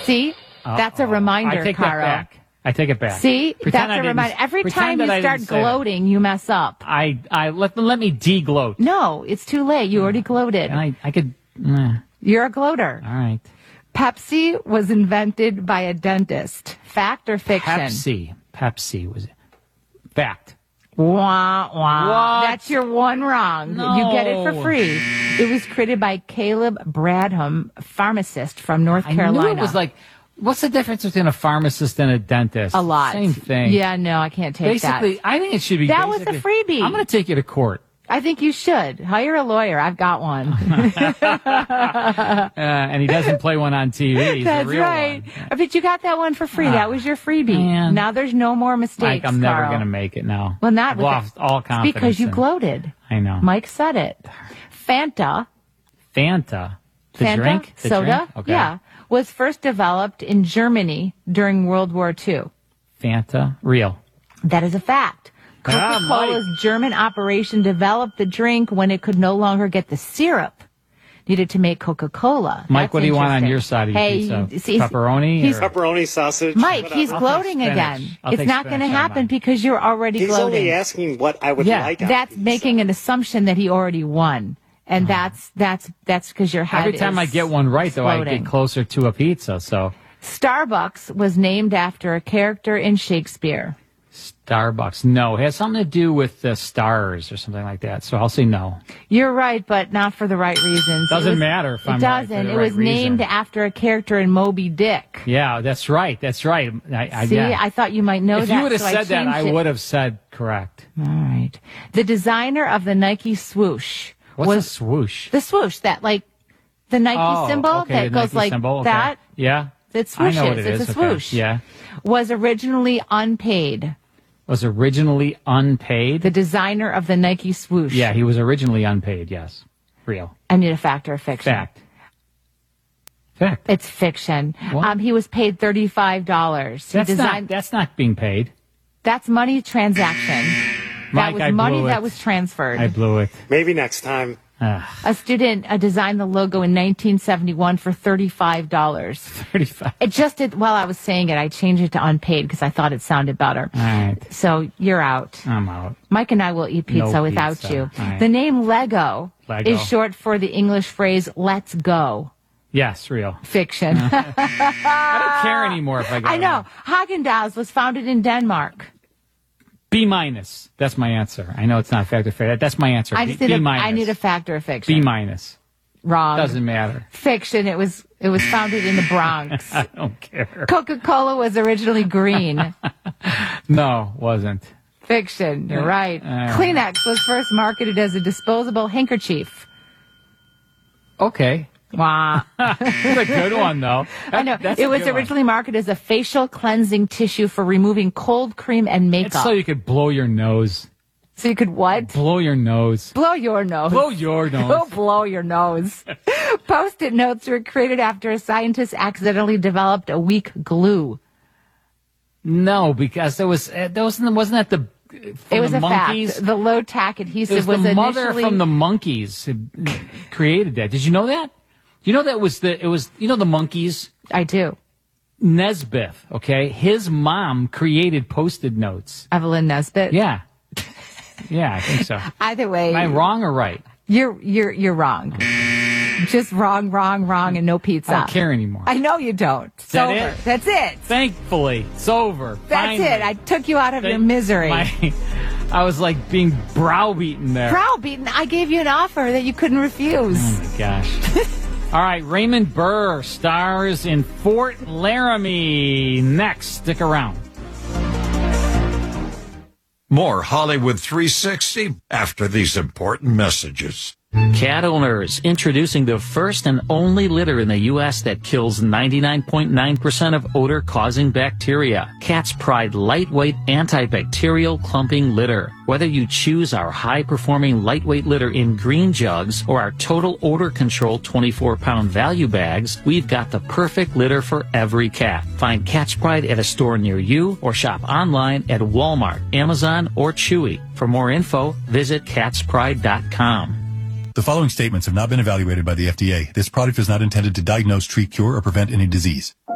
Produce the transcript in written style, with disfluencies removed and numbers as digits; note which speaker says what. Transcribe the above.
Speaker 1: See? That's a reminder,
Speaker 2: I take
Speaker 1: Carl.
Speaker 2: that back. I take it back.
Speaker 1: See?
Speaker 2: Pretend
Speaker 1: That's a reminder. Every time you start gloating, you mess up.
Speaker 2: Let me de-gloat.
Speaker 1: No, it's too late. You already gloated.
Speaker 2: And I could...
Speaker 1: You're a gloater.
Speaker 2: All right.
Speaker 1: Pepsi was invented by a dentist. Fact or fiction?
Speaker 2: Pepsi was it? Fact.
Speaker 1: Wah, wah.
Speaker 2: What?
Speaker 1: That's your one wrong.
Speaker 2: No.
Speaker 1: You get it for free. It was created by Caleb Bradham, pharmacist from North Carolina.
Speaker 2: I knew it was like... What's the difference between a pharmacist and a dentist?
Speaker 1: A lot.
Speaker 2: Same thing.
Speaker 1: Yeah, no, I can't take that.
Speaker 2: Basically, I think it should be...
Speaker 1: That was a freebie.
Speaker 2: I'm going to take you to court.
Speaker 1: I think you should. Hire a lawyer. I've got one.
Speaker 2: And he doesn't play one on TV. He's
Speaker 1: That's
Speaker 2: a real
Speaker 1: right.
Speaker 2: one.
Speaker 1: But you got that one for free. That was your freebie.
Speaker 2: Man.
Speaker 1: Now there's no more mistakes,
Speaker 2: Mike, I'm never
Speaker 1: Carl.
Speaker 2: going to make it now.
Speaker 1: Well, not
Speaker 2: I've
Speaker 1: with
Speaker 2: lost all confidence.
Speaker 1: It's because you gloated.
Speaker 2: I know.
Speaker 1: Mike said it. Fanta.
Speaker 2: The drink? The
Speaker 1: soda,
Speaker 2: drink? Okay.
Speaker 1: yeah, was first developed in Germany during World War II.
Speaker 2: Fanta, real.
Speaker 1: That is a fact. Coca-Cola's German operation developed the drink when it could no longer get the syrup needed to make Coca-Cola.
Speaker 2: Mike,
Speaker 1: That's
Speaker 2: what do you want on
Speaker 1: interesting.
Speaker 2: your side of your pizza?
Speaker 1: See,
Speaker 2: Pepperoni?
Speaker 1: he's-
Speaker 3: Pepperoni, sausage.
Speaker 1: Mike, he's gloating
Speaker 2: spinach.
Speaker 1: again.
Speaker 2: I'll
Speaker 1: It's
Speaker 2: take
Speaker 1: not going to
Speaker 2: spinach on
Speaker 1: happen
Speaker 2: mine.
Speaker 1: because you're already
Speaker 3: He's
Speaker 1: gloating.
Speaker 3: only asking what I would
Speaker 2: Yeah,
Speaker 3: like on
Speaker 1: That's
Speaker 3: pizza.
Speaker 1: making an assumption that he already won. And that's because your head
Speaker 2: Every time
Speaker 1: is
Speaker 2: I get one right, though, I
Speaker 1: exploding.
Speaker 2: get closer to a pizza. So
Speaker 1: Starbucks was named after a character in Shakespeare.
Speaker 2: Starbucks, no. It has something to do with the stars or something like that. So I'll say no.
Speaker 1: You're right, but not for the right reasons.
Speaker 2: Doesn't matter if I'm right for
Speaker 1: doesn't.
Speaker 2: the
Speaker 1: It
Speaker 2: right
Speaker 1: was named
Speaker 2: reason.
Speaker 1: after a character in Moby Dick.
Speaker 2: Yeah, that's right.
Speaker 1: See,
Speaker 2: Yeah.
Speaker 1: I thought you might know
Speaker 2: If
Speaker 1: that.
Speaker 2: you would have
Speaker 1: so
Speaker 2: said that,
Speaker 1: changed
Speaker 2: I
Speaker 1: it.
Speaker 2: would have said correct.
Speaker 1: All right. The designer of the Nike swoosh
Speaker 2: What's
Speaker 1: was
Speaker 2: a swoosh?
Speaker 1: the swoosh, that like the Nike symbol
Speaker 2: okay,
Speaker 1: that
Speaker 2: the
Speaker 1: goes
Speaker 2: Nike
Speaker 1: like
Speaker 2: symbol, okay.
Speaker 1: that.
Speaker 2: Yeah.
Speaker 1: That
Speaker 2: I know
Speaker 1: swooshes.
Speaker 2: what it
Speaker 1: It's
Speaker 2: is.
Speaker 1: a
Speaker 2: Okay.
Speaker 1: swoosh.
Speaker 2: Yeah.
Speaker 1: Was originally unpaid.
Speaker 2: Was originally unpaid?
Speaker 1: The designer of the Nike swoosh.
Speaker 2: Yeah, he was originally unpaid, yes. Real.
Speaker 1: I need a fact or a fiction.
Speaker 2: Fact.
Speaker 1: It's fiction.
Speaker 2: What?
Speaker 1: He was paid $35.
Speaker 2: That's not being paid.
Speaker 1: That's money transaction.
Speaker 2: Mike,
Speaker 1: That was
Speaker 2: I
Speaker 1: money
Speaker 2: blew
Speaker 1: that
Speaker 2: it.
Speaker 1: was transferred.
Speaker 2: I blew it.
Speaker 3: Maybe next time.
Speaker 1: A student designed the logo in 1971 for $35.
Speaker 2: 35.
Speaker 1: It just did, while I was saying it, I changed it to unpaid because I thought it sounded better.
Speaker 2: All right.
Speaker 1: So you're out.
Speaker 2: I'm out.
Speaker 1: Mike and I will eat pizza
Speaker 2: No
Speaker 1: without
Speaker 2: pizza.
Speaker 1: you.
Speaker 2: All right.
Speaker 1: The name Lego
Speaker 2: Lego.
Speaker 1: is short for the English phrase, let's go.
Speaker 2: Yes, real.
Speaker 1: Fiction.
Speaker 2: I don't care anymore if I get
Speaker 1: I know. Haagen-Dazs was founded in Denmark.
Speaker 2: B minus. That's my answer. I know it's not fact or fair. That's my answer.
Speaker 1: I
Speaker 2: B minus.
Speaker 1: I need a fact or a fiction.
Speaker 2: B minus.
Speaker 1: Wrong.
Speaker 2: Doesn't matter.
Speaker 1: Fiction. It was founded in the Bronx.
Speaker 2: I don't care.
Speaker 1: Coca-Cola was originally green.
Speaker 2: No, wasn't.
Speaker 1: Fiction. You're right. Kleenex was first marketed as a disposable handkerchief.
Speaker 2: Okay.
Speaker 1: Wow.
Speaker 2: That's a good one, though.
Speaker 1: I know.
Speaker 2: That's
Speaker 1: It
Speaker 2: a
Speaker 1: was
Speaker 2: good one.
Speaker 1: originally marketed as a facial cleansing tissue for removing cold cream and
Speaker 2: It's
Speaker 1: makeup.
Speaker 2: so you could blow your nose.
Speaker 1: So you could what?
Speaker 2: Blow your nose.
Speaker 1: Blow your nose.
Speaker 2: Blow your
Speaker 1: Go
Speaker 2: nose.
Speaker 1: blow your nose. Post-it notes were created after a scientist accidentally developed a weak glue.
Speaker 2: No, because wasn't that the from
Speaker 1: It was
Speaker 2: the
Speaker 1: a
Speaker 2: monkeys?
Speaker 1: fact. The low-tack
Speaker 2: It
Speaker 1: adhesive
Speaker 2: was the mother
Speaker 1: initially...
Speaker 2: from the monkeys who created that. Did you know that? You know that was the monkeys?
Speaker 1: I do.
Speaker 2: Nesbitt, okay? His mom created Post-it notes.
Speaker 1: Evelyn Nesbitt.
Speaker 2: Yeah. Yeah, I think so.
Speaker 1: Either way,
Speaker 2: Am I wrong or right?
Speaker 1: you're wrong. Just wrong, and no pizza.
Speaker 2: I don't care anymore.
Speaker 1: I know you don't. It's
Speaker 2: that
Speaker 1: over.
Speaker 2: it?
Speaker 1: That's it.
Speaker 2: Thankfully, it's over.
Speaker 1: That's
Speaker 2: Finally.
Speaker 1: it. I took you out of your misery.
Speaker 2: I was like being browbeaten there.
Speaker 1: Browbeaten. I gave you an offer that you couldn't refuse.
Speaker 2: Oh my gosh. All right, Raymond Burr stars in Fort Laramie. Next, stick around.
Speaker 4: More Hollywood 360 after these important messages.
Speaker 5: Cat owners, introducing the first and only litter in the U.S. that kills 99.9% of odor-causing bacteria. Cat's Pride lightweight antibacterial clumping litter. Whether you choose our high-performing lightweight litter in green jugs or our total odor control 24-pound value bags, we've got the perfect litter for every cat. Find Cat's Pride at a store near you or shop online at Walmart, Amazon, or Chewy. For more info, visit catspride.com.
Speaker 6: The following statements have not been evaluated by the FDA. This product is not intended to diagnose, treat, cure, or prevent any disease.